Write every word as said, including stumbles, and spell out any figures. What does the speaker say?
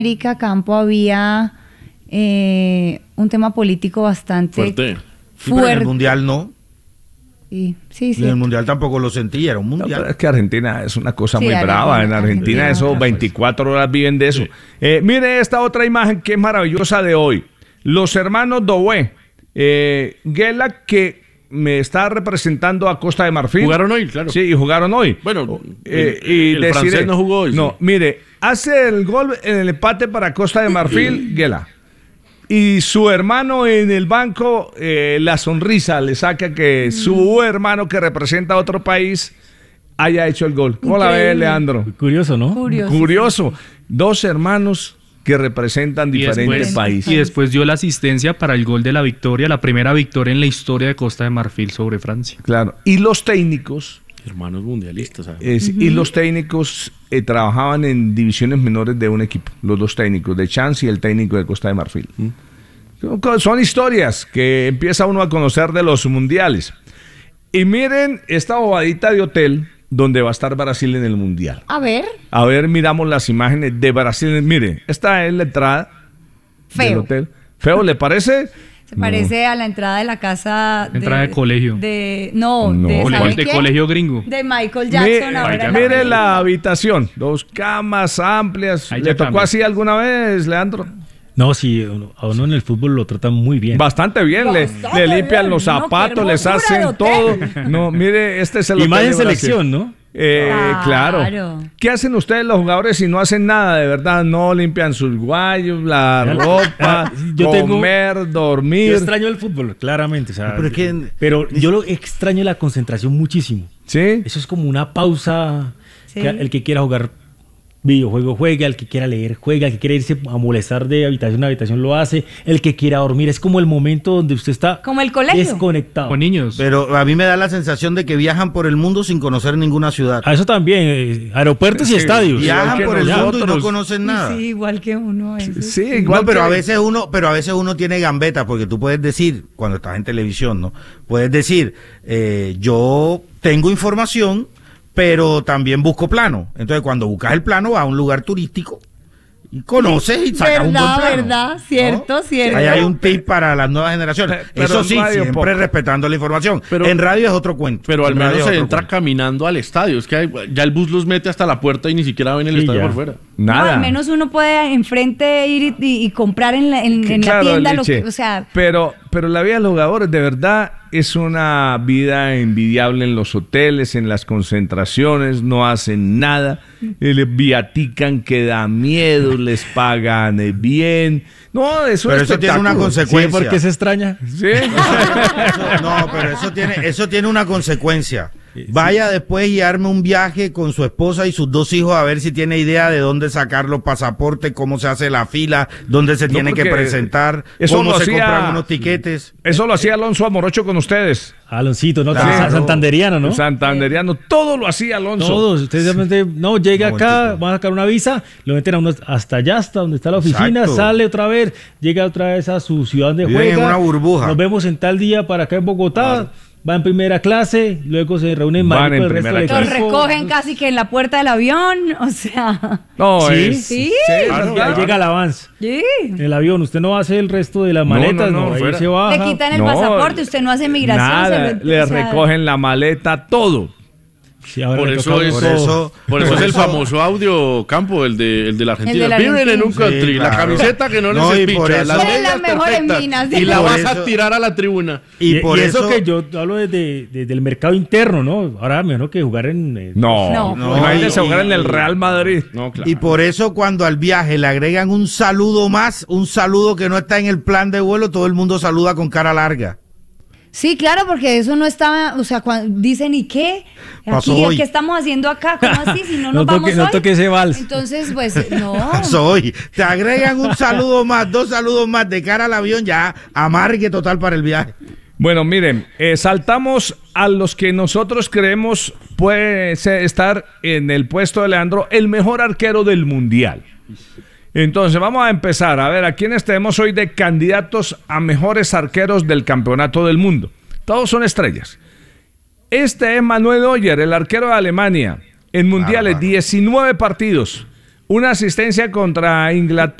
América Campo había eh, un tema político bastante fuerte. Sí, pero en el Mundial no. Sí, sí, sí. En el Mundial tampoco lo sentí, era un No, Mundial. pero es que Argentina es una cosa Sí, muy Argentina, brava. En Argentina, Argentina, esos otra veinticuatro horas viven de eso. Sí. Eh, mire esta otra imagen que es maravillosa de hoy. Los hermanos Doué, eh, Gela, que me está representando a Costa de Marfil. Jugaron hoy, claro. Sí, y jugaron hoy. Bueno, Eh, el, y el deciré- francés no jugó hoy. No, sí. mire, hace el gol en el empate para Costa de Marfil, Gela. Y su hermano en el banco, eh, la sonrisa le saca que su hermano que representa a otro país haya hecho el gol. ¿Cómo la ve, Increíble. Leandro? Curioso, ¿no? Curioso. Curioso. Dos hermanos que representan Y diferentes después, países. y después dio la asistencia para el gol de la victoria, la primera victoria en la historia de Costa de Marfil sobre Francia. Claro. Y los técnicos, Hermanos mundialistas. ¿sabes? es- y los técnicos eh, trabajaban en divisiones menores de un equipo. Los dos técnicos, de Chance y el técnico de Costa de Marfil. Son- Son historias que empieza uno a conocer de los mundiales. Y miren esta bobadita de hotel donde va a estar Brasil en el mundial. A ver, A ver, miramos las imágenes de Brasil. Mire, esta es la entrada del feo. hotel. ¿Feo le parece? Se parece a la entrada de la casa Entrada de colegio. De, no, No, de, igual ¿sabe Igual de qué? colegio gringo. De Michael Mi- Jackson. ahora en la mire película. la habitación, dos camas amplias. Ahí ¿Le ya tocó cambia. así alguna vez, Leandro? No, sí, uno- a uno en el fútbol lo tratan muy bien. Bastante bien, le, Bastante le limpian bien. los No, qué zapatos, les hermosura de hacen todo. hotel. No, mire, este es el Y hotel más de en Brasil. selección, ¿no? Eh, claro. Claro. ¿Qué hacen ustedes los jugadores si no hacen nada de verdad? No limpian sus guayos, la Ya- ropa, Yo tengo- comer, dormir. Yo extraño el fútbol, claramente. O sea, Pero es que- pero yo lo extraño la concentración muchísimo. ¿Sí? Eso es como una pausa. Sí. Que el que quiera jugar videojuego juega, el que quiera leer juega, el que quiera irse a molestar de habitación a habitación lo hace, el que quiera dormir. Es como el momento donde usted está Como el colegio. desconectado. Con niños. Pero a mí me da la sensación de que viajan por el mundo sin conocer ninguna ciudad. A eso también, eh, aeropuertos y Sí, estadios. Viajan que por el mundo y no nosotros. conocen nada. Sí, igual que uno. eso Sí, sí. igual No, pero que- a veces uno, pero a veces uno tiene gambeta, porque tú puedes decir, cuando estás en televisión, ¿no? Puedes decir, eh, yo tengo información, pero también busco plano. Entonces, cuando buscas el plano, vas a un lugar turístico y conoces y sacas un buen Verdad, plano. verdad, cierto, cierto. Ahí hay un tip para las nuevas generaciones. Pe- pero Eso en sí, radio siempre poco. respetando la información. Pero- en radio es otro cuento. Pero al En radio menos es se otro entra cuento. caminando al estadio. Es que hay- ya el bus los mete hasta la puerta y ni siquiera ven el Sí, estadio ya. por fuera. No, Nada. al menos uno puede enfrente ir y, y- y comprar en la, en, Que en la claro, tienda. Lo Liche, que, o sea, pero, pero la vida de los jugadores de verdad es una vida envidiable en los hoteles, en las concentraciones, no hacen nada, eh, les viatican que da miedo, les pagan eh, bien. No, es un Pero eso tiene una espectáculo. consecuencia. Sí, porque se extraña. ¿Sí? Eso- no, pero eso tiene, eso tiene una consecuencia. Vaya después y arme un viaje con su esposa y sus dos hijos a ver si tiene idea de dónde sacar los pasaportes, cómo se hace la fila, dónde se No, tiene que porque presentar, eso cómo lo se hacía- compran unos tiquetes. Eso lo hacía Alonso Amorocho con ustedes. Aloncito, ¿no? Claro. Santanderiano, ¿no? El santanderiano, todo lo hacía Alonso. Todos, ustedes simplemente, no, llega No, acá, buen tipo. van a sacar una visa, lo meten a uno hasta allá, hasta donde está la oficina, Exacto. sale otra vez, llega otra vez a su ciudad donde Viven juega. en una burbuja. Nos vemos en tal día para acá en Bogotá, va en primera clase, luego se reúnen en Van Madrid en con el resto primera del clase. los equipo. recogen casi que en la puerta del avión. O sea, No, Sí, es- sí. Y ¿verdad? ahí llega el avance. sí. En el avión, usted no hace el resto de las No, maletas, no, no, no, ahí fuera. se baja. Le quitan el No, pasaporte, usted no hace migración. Nada, se lo- le o sea, recogen la maleta, todo. Sí, ahora Por le eso toca- es- Por eso, Por eso por es el eso- famoso audio campo, el de, el de la Argentina. de la Viven en un Argentina. country, Sí, la claro. camiseta que no, No, les y picha, por eso- las Tienen medias las mejores perfectas, minas. y la Por vas eso- a tirar a la tribuna. Y, Y, por y eso, eso, que yo hablo desde, desde el mercado interno, ¿no? Ahora mejor que jugar en... eh, No, No. no, imagínese No, jugar y- en el Real Madrid. No, claro. y por eso cuando al viaje le agregan un saludo más, un saludo que no está en el plan de vuelo, todo el mundo saluda con cara larga. Sí, claro, porque eso no estaba, o sea, cuando dicen, ¿y qué? Pasó Aquí, hoy. ¿qué estamos haciendo acá? ¿Cómo así? Si no No nos toque- vamos no hoy. toque ese vals. Entonces, pues, no. Soy, te agregan un saludo más, dos saludos más de cara al avión, ya amargue total para el viaje. Bueno, miren, eh, saltamos a los que nosotros creemos puede ser- estar en el puesto de Leandro, el mejor arquero del mundial. Entonces, vamos a empezar. A ver, ¿a quiénes tenemos hoy de candidatos a mejores arqueros del campeonato del mundo? Todos son estrellas. Este es Manuel Neuer, el arquero de Alemania. En mundiales, Bárbaro. diecinueve partidos, Una asistencia contra Inglaterra.